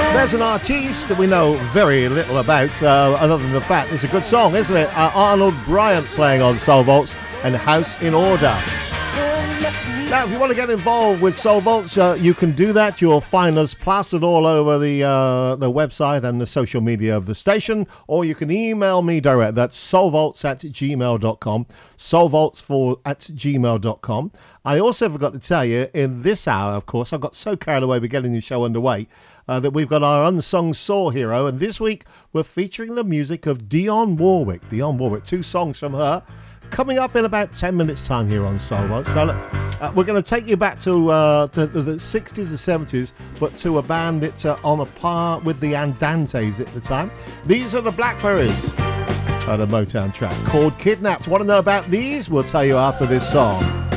There's an artiste that we know very little about, other than the fact it's a good song, isn't it? Arnold Bryant playing on Soul Vaults and House in Order. Now, if you want to get involved with Soul Vaults, you can do that. You'll find us plastered all over the website and the social media of the station, or you can email me direct. That's soulvaults@gmail.com, soulvaults@gmail.com. I also forgot to tell you, in this hour, of course, I got so carried away with getting the show underway, that we've got our unsung soul hero, and this week we're featuring the music of Dionne Warwick. Dionne Warwick, 2 songs from her, coming up in about 10 minutes' time here on Soul Vaults. So we're going to take you back to the 60s and 70s, but to a band that's on a par with the Andantes at the time. These are the Blackberries, on a Motown track called Kidnapped. Want to know about these? We'll tell you after this song.